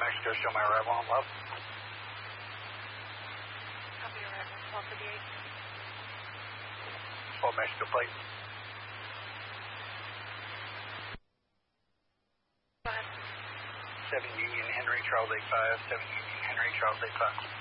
Mexico, show my arrival on love. Copy arrival, 1258. 12 Mexico plate. Go ahead. 7 Union Henry, Charles 85, 7 Union Henry, Charles 85.